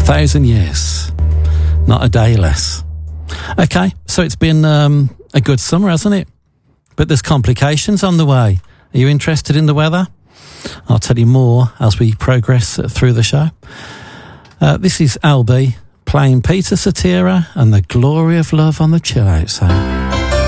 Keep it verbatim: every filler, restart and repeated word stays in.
thousand years. Not a day less. Okay, so it's been um, a good summer, hasn't it? But there's complications on the way. Are you interested in the weather? I'll tell you more as we progress through the show. Uh, this is Al B playing Peter Cetera and The Glory of Love on the Chill Out Zone.